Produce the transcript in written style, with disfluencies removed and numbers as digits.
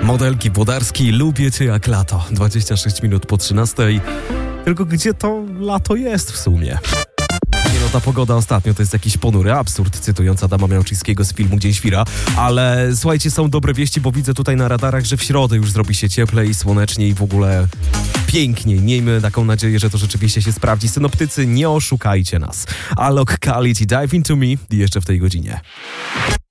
Modelki Włodarski, lubię cię jak lato. 26 minut po 13. Tylko gdzie to lato jest w sumie? Nie no, ta pogoda ostatnio to jest jakiś ponury absurd, cytując Adama Miałczyńskiego z filmu Dzień Świra. Ale słuchajcie, są dobre wieści, bo widzę tutaj na radarach, że w środę już zrobi się cieplej, słonecznie i w ogóle piękniej. Miejmy taką nadzieję, że to rzeczywiście się sprawdzi. Synoptycy, nie oszukajcie nas. Alok Khalid i Dive Into Me jeszcze w tej godzinie.